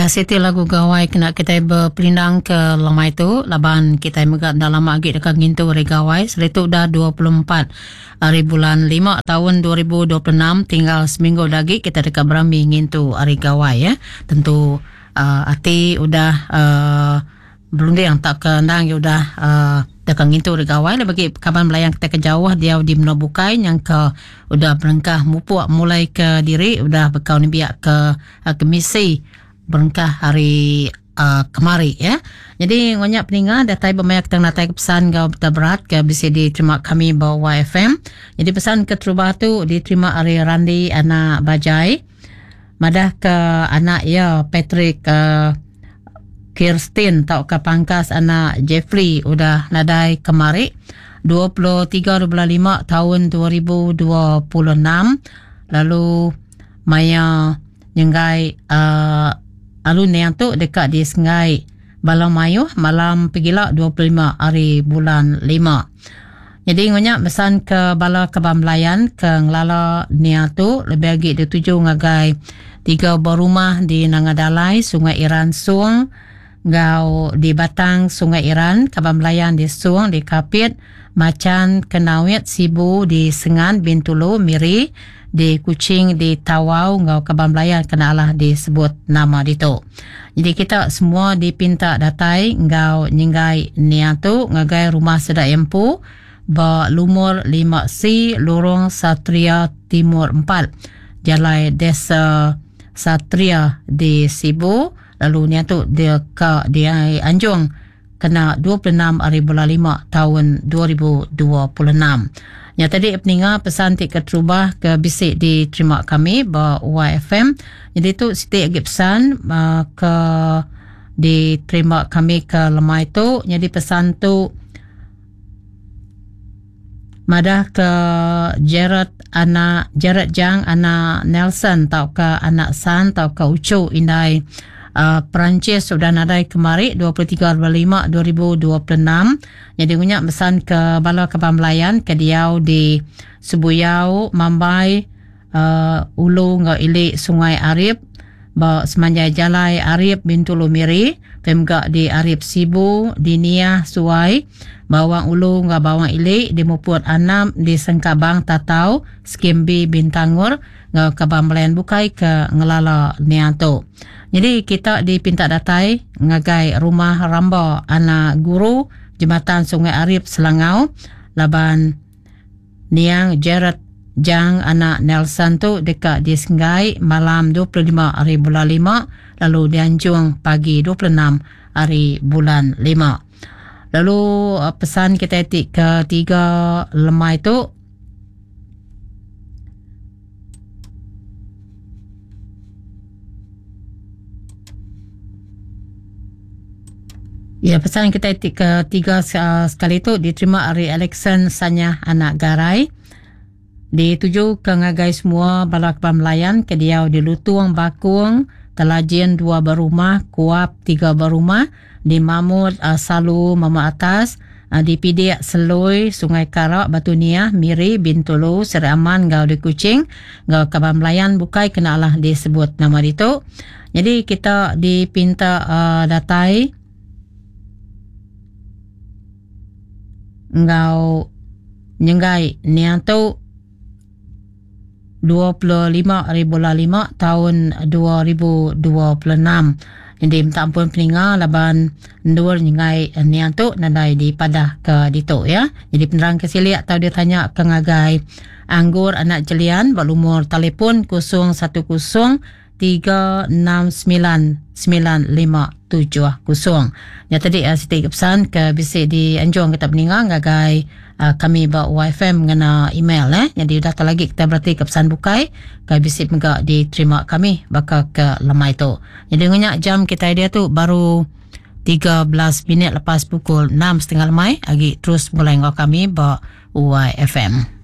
Ya, siti lagu gawai kena kita berpelindang ke lama itu. Laban kita megat dalam lagi dekat gintu hari gawai. Seritu dah 24 hari bulan 5 tahun 2026. Tinggal seminggu lagi kita dekat berambi gintu hari gawai ya. Tentu hati udah belum dia yang tak kendang ya udah dekat gintu hari gawai. Bagi kaban melayang kita ke jauh dia di Menabukai yang ke udah berengkah mupuk mulai ke diri udah bekau ni biak ke misi berengkah hari kemari ya. Jadi ngonyak peninga datai bermayak tang natai pesan gau berat ke bisa diterima kami bawa YFM. Jadi pesan ke terubah tu diterima hari Randi anak Bajai. Madah ke anak ya Patrick Kirsten tau ke pangkas anak Jeffrey udah nadai kemari 23.5 tahun 2026. Lalu Maya nyenggai alun yang tu dekat di Sengai Balang Mayu malam pegila 25 hari bulan 5. Jadi ngonya pesan ke bala kebam melayan ke ngelala nia tu lebih lagi dituju ngagai 3 buah rumah di Nangadalai Sungai Iran Suang ngau di Batang Sungai Iran kebam melayan di Suang di Kapit Macan Kenawit Sibu di Sengan Bintulu Miri di Kuching di Tawau ngau kebam melayan kenalah disebut nama dito. Jadi kita semua dipinta datai ngau nyenggai niatu ngagai rumah sedak empu ba lumur 5C lorong Satria Timur 4 Jalai Desa Satria di Sibu. Lalu niatu dia Anjung kena 26 hari bulan 5 tahun 2026. Yang tadi peninga pesan tik keterubah ke bisik diterima kami bahawa YFM. Jadi tu siti lagi pesan ke diterima kami ke lemah itu. Jadi pesan tu madah ke Jared Jang anak Nelson tau ke anak San tau ke Ucu indai Perancis sudah nadai kemari 23/5 2026. Jadi punya pesan ke bala kebam melayan ke diau di Subuyau Mambai Ulu ngau ilik Sungai Arif ba semanjai jalai Arif Bintulu Miri pemga di Arif Sibu di Niah Suai bawang ulu ngau bawang ilik di Muput Anam di Sengkabang Tatau Skimbi Bintangur ngau kebam melayan bukai ke ngelala nianto. Jadi kita dipinta datai ngagai rumah Ramba anak guru Jembatan Sungai Arif Selangau laban niang Jared Jang anak Nelson tu dekat di Sengai malam 25 hari bulan 5 lalu dianjung pagi 26 hari bulan 5. Lalu pesan kita etik ketiga lemah itu ya, pesan kita ketiga sekali itu diterima hari Alexan Sanya anak Garai. Dituju ke ngagai semua balak pamelayan ke diau di Lutuang Bakung, Telajian 2 berumah, Kuap 3 berumah, di Mamud Salu Mama Atas, di Pidik Seloi, Sungai Karak, Batu Niah, Miri, Bintulu, Seri Aman, Gau di Kuching, Gau Kabam Melayan bukai kenalah disebut nama itu. Jadi kita dipinta datai ngau nyenggai nianto 25 hari bulan 5 tahun 2026. Jadi minta ampun peninga laban ndur nyengai nianto nadai di padah ke dito ya. Jadi penerang kesili atau dia tanya ke ngagai anggur anak jelian berumur telefon 01036995570. Ya tadi siti pesan ke bisik di anjung kita peninga ngagai kami bawa YFM mengena email jadi dah tak lagi kita berarti ke pesan bukai ke bisik juga diterima kami bakal ke lemah itu. Jadi ngenyak jam kita dia tu baru 13 minit lepas pukul 6.30 lemai lagi terus mulai ngau kami bawa YFM.